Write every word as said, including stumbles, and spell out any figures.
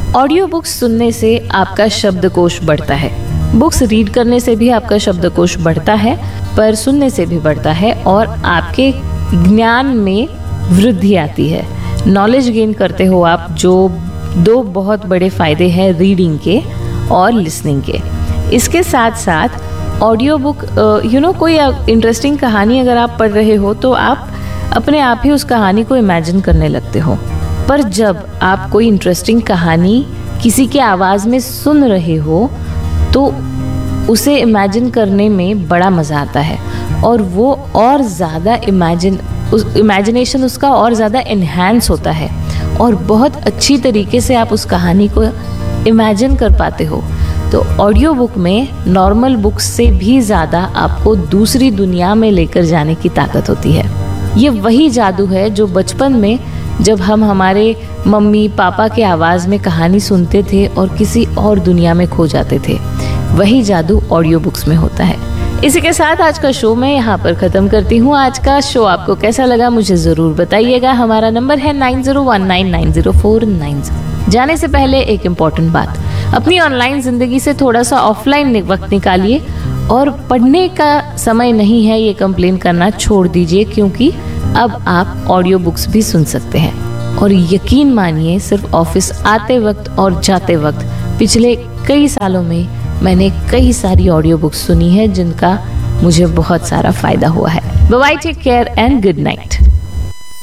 Audio books सुनने से आपका शब्दकोश बढ़ता है। बुक्स रीड करने से भी आपका शब्दकोश बढ़ता है, पर सुनने से भी बढ़ता है और आपके ज्ञान में वृद्धि आती है। नॉलेज गेन करते हो आप, जो दो बहुत बड़े फायदे हैं रीडिंग के और लिसनिंग के। इसके साथ साथ ऑडियो बुक यू नो कोई इंटरेस्टिंग कहानी अगर आप पढ़ रहे हो तो आप अपने आप ही उस कहानी को इमेजिन करने लगते हो। पर जब आप कोई इंटरेस्टिंग कहानी किसी के आवाज़ में सुन रहे हो तो उसे इमेजिन करने में बड़ा मज़ा आता है और वो और ज़्यादा इमेजिन उस इमेजिनेशन उसका और ज़्यादा इन्हांस होता है और बहुत अच्छी तरीके से आप उस कहानी को इमेजिन कर पाते हो। तो ऑडियो बुक में नॉर्मल बुक्स से भी ज़्यादा आपको दूसरी दुनिया में लेकर जाने की ताकत होती है। ये वही जादू है जो बचपन में जब हम हमारे मम्मी पापा के आवाज़ में कहानी सुनते थे और किसी और दुनिया में खो जाते थे, वही जादू ऑडियो बुक्स में होता है। इसी के साथ आज का शो मैं यहाँ पर ख़त्म करती हूँ। आज का शो आपको कैसा लगा मुझे ज़रूर बताइएगा। हमारा नंबर है nine zero one nine nine zero four nine zero. जाने से पहले एक इम्पॉर्टेंट बात, अपनी ऑनलाइन ज़िंदगी से थोड़ा सा ऑफलाइन वक्त निकालिए और पढ़ने का समय नहीं है ये कंप्लेन करना छोड़ दीजिए, क्योंकि अब आप ऑडियो बुक्स भी सुन सकते हैं। और यकीन मानिए, सिर्फ ऑफिस आते वक्त और जाते वक्त पिछले कई सालों में मैंने कई सारी ऑडियो बुक्स सुनी है जिनका मुझे बहुत सारा फायदा हुआ है। Bye, take care and good night.